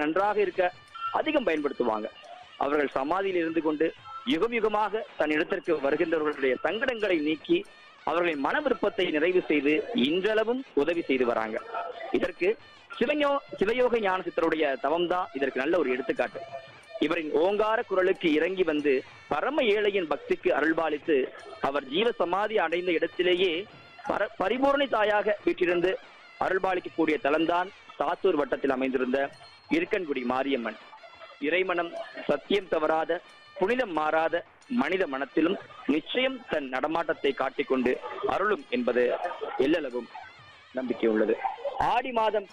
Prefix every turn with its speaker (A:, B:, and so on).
A: நன்றாக இருக்க அதிகம் பயன்படுத்துவாங்க. அவர்கள் சமாதியில் இருந்து கொண்டு யுகம் யுகமாக தன் இடத்திற்கு வருகின்றவர்களுடைய சங்கடங்களை நீக்கி அவர்களின் மன விருப்பத்தை நிறைவு செய்து இன்றளவும் உதவி செய்து வராங்க. இதற்கு சிவயோக ஞான சித்தருடைய தவம் தான் இதற்கு நல்ல ஒரு எடுத்துக்காட்டு. இவரின் ஓங்கார குரலுக்கு இறங்கி வந்து பரம ஏழையின் பக்திக்கு அருள்பாலித்து அவர் ஜீவ சமாதி அடைந்த இடத்திலேயே பரிபூர்ணி தாயாக வீற்றிருந்து அருள்பாலிக்கக்கூடிய தலம்தான் சாத்தூர் வட்டத்தில் அமைந்திருந்த இருக்கன்குடி மாரியம்மன். இறைமனம் சத்தியம் தவறாத, புனிதம் மாறாத மனித மனத்திலும் நிச்சயம் தன் நடமாட்டத்தை காட்டிக்கொண்டு அருளும் என்பது எல்லளவும் நம்பிக்கை உள்ளது. ஆடி மாதம்